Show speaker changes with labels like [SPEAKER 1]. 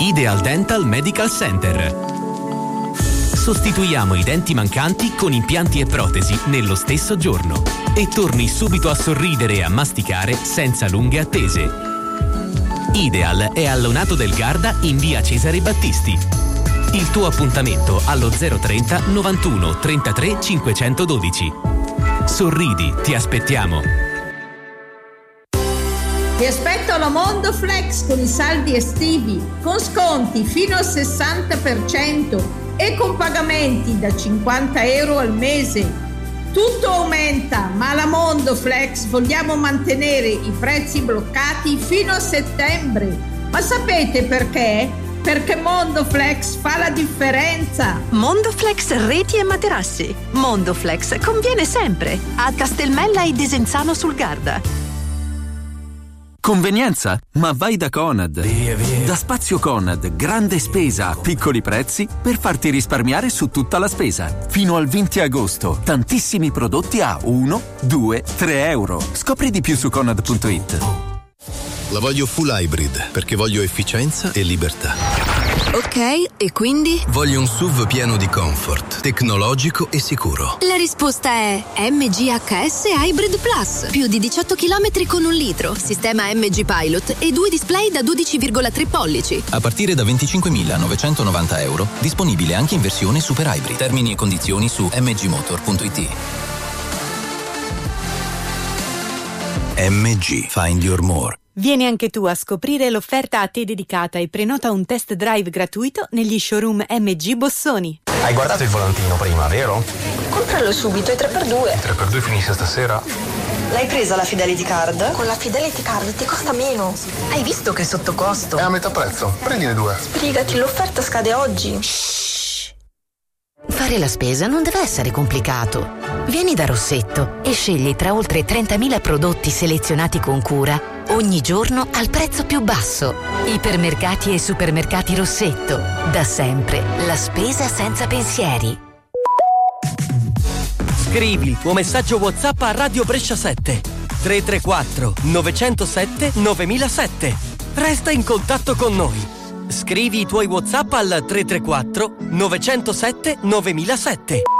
[SPEAKER 1] Ideal Dental Medical Center. Sostituiamo i denti mancanti con impianti e protesi nello stesso giorno e torni subito a sorridere e a masticare senza lunghe attese. Ideal è a Lonato del Garda in via Cesare Battisti. Il tuo appuntamento allo 030 91 33 512. Sorridi, ti aspettiamo.
[SPEAKER 2] Ti aspetto alla Mondo Flex con i saldi estivi, con sconti fino al 60% e con pagamenti da 50 euro al mese. Tutto aumenta, ma alla Mondo Flex vogliamo mantenere i prezzi bloccati fino a settembre. Ma sapete perché? Perché Mondo Flex fa la differenza.
[SPEAKER 3] Mondo Flex reti e materassi. Mondo Flex conviene sempre. A Castelmella e Desenzano sul Garda.
[SPEAKER 4] Convenienza? Ma vai da Conad.
[SPEAKER 5] Via.
[SPEAKER 4] Da Spazio Conad, grande spesa a piccoli prezzi per farti risparmiare su tutta la spesa. Fino al 20 agosto, tantissimi prodotti a 1, 2, 3 euro. Scopri di più su Conad.it.
[SPEAKER 6] La voglio full hybrid perché voglio efficienza e libertà.
[SPEAKER 7] Ok, e quindi?
[SPEAKER 6] Voglio un SUV pieno di comfort, tecnologico e sicuro.
[SPEAKER 7] La risposta è MGHS Hybrid Plus. Più di 18 km con 1 litro, sistema MG Pilot e 2 display da 12,3 pollici.
[SPEAKER 8] A partire da 25.990 euro, disponibile anche in versione Super Hybrid. Termini e condizioni su mgmotor.it.
[SPEAKER 6] MG, find your more.
[SPEAKER 9] Vieni anche tu a scoprire l'offerta a te dedicata e prenota un test drive gratuito negli showroom MG Bossoni.
[SPEAKER 5] Hai guardato il volantino prima, vero?
[SPEAKER 10] Compralo subito, è 3x2.
[SPEAKER 5] 3x2 finisce stasera?
[SPEAKER 10] L'hai presa la Fidelity Card? Con la Fidelity Card ti costa meno. Hai visto che è sotto costo?
[SPEAKER 5] È a metà prezzo, prendine 2.
[SPEAKER 10] Sbrigati, l'offerta scade oggi.
[SPEAKER 11] Fare la spesa non deve essere complicato. Vieni da Rossetto e scegli tra oltre 30.000 prodotti selezionati con cura ogni giorno al prezzo più basso. Ipermercati e supermercati Rossetto. Da sempre la spesa senza pensieri.
[SPEAKER 12] Scrivi il tuo messaggio WhatsApp a Radio Brescia 7 334 907 9007. Resta in contatto con noi. Scrivi i tuoi WhatsApp al 334 907 9007.